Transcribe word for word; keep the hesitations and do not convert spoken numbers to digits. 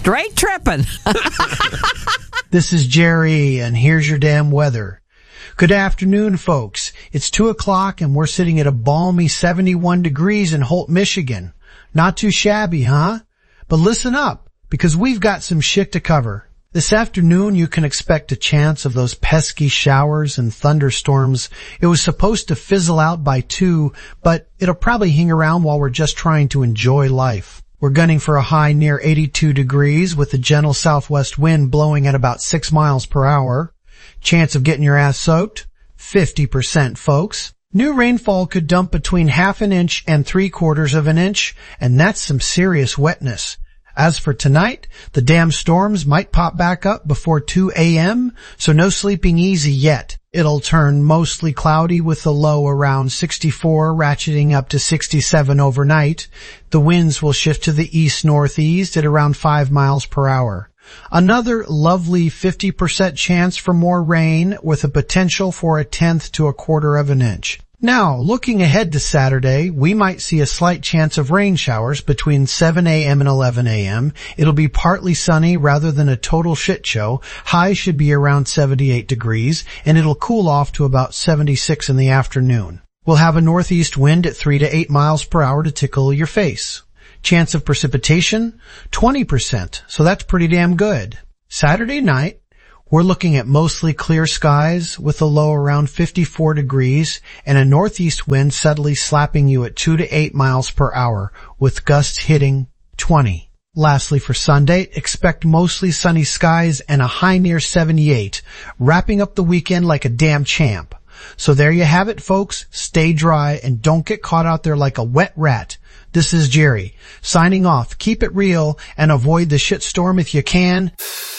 straight tripping. This is Jerry, and here's your damn weather. Good afternoon, folks. It's two o'clock, and we're sitting at a balmy seventy-one degrees in Holt, Michigan. Not too shabby, huh? But listen up, because we've got some shit to cover. This afternoon, you can expect a chance of those pesky showers and thunderstorms. It was supposed to fizzle out by two, but it'll probably hang around while we're just trying to enjoy life. We're gunning for a high near eighty-two degrees with a gentle southwest wind blowing at about six miles per hour. Chance of getting your ass soaked? fifty percent, folks. New rainfall could dump between half an inch and three quarters of an inch, and that's some serious wetness. As for tonight, the damn storms might pop back up before two a.m., so no sleeping easy yet. It'll turn mostly cloudy with the low around sixty-four, ratcheting up to sixty-seven overnight. The winds will shift to the east-northeast at around five miles per hour. Another lovely fifty percent chance for more rain with a potential for a tenth to a quarter of an inch. Now, looking ahead to Saturday, we might see a slight chance of rain showers between seven a.m. and eleven a.m. It'll be partly sunny rather than a total shit show. Highs should be around seventy-eight degrees, and it'll cool off to about seventy-six in the afternoon. We'll have a northeast wind at three to eight miles per hour to tickle your face. Chance of precipitation, twenty percent, so that's pretty damn good. Saturday night, we're looking at mostly clear skies with a low around fifty-four degrees and a northeast wind subtly slapping you at two to eight miles per hour with gusts hitting twenty. Lastly, for Sunday, expect mostly sunny skies and a high near seventy-eight, wrapping up the weekend like a damn champ. So there you have it, folks. Stay dry and don't get caught out there like a wet rat. This is Jerry, signing off. Keep it real and avoid the shitstorm if you can.